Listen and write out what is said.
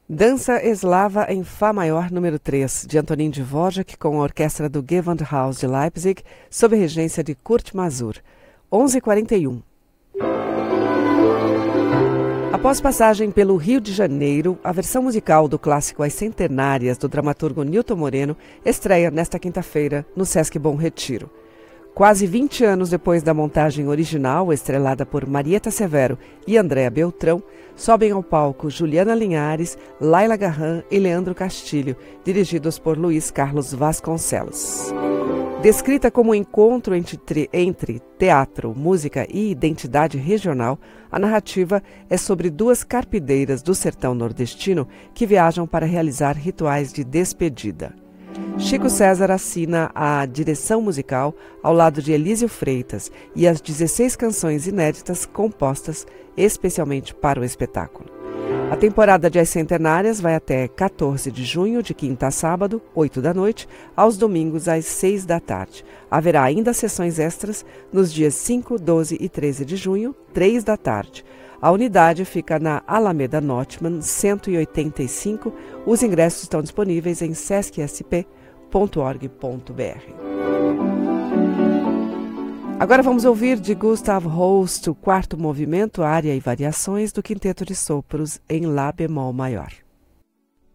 Dança Eslava em Fá maior número 3, de Antonín Dvořák, com a orquestra do Gewandhaus de Leipzig, sob regência de Kurt Masur. 11h41. Após passagem pelo Rio de Janeiro, a versão musical do clássico As Centenárias, do dramaturgo Nilton Moreno, estreia nesta quinta-feira no Sesc Bom Retiro. Quase 20 anos depois da montagem original, estrelada por Marieta Severo e Andréa Beltrão, sobem ao palco Juliana Linhares, Laila Garran e Leandro Castilho, dirigidos por Luiz Carlos Vasconcelos. Descrita como um encontro entre teatro, música e identidade regional, a narrativa é sobre duas carpideiras do sertão nordestino que viajam para realizar rituais de despedida. Chico César assina a direção musical ao lado de Elísio Freitas e as 16 canções inéditas compostas especialmente para o espetáculo. A temporada de As Centenárias vai até 14 de junho, de quinta a sábado, 8 da noite, aos domingos às 6 da tarde. Haverá ainda sessões extras nos dias 5, 12 e 13 de junho, 3 da tarde. A unidade fica na Alameda Notman, 185. Os ingressos estão disponíveis em sescsp.org.br. Agora vamos ouvir de Gustav Holst o quarto movimento, área e variações do Quinteto de Sopros em Lá bemol maior.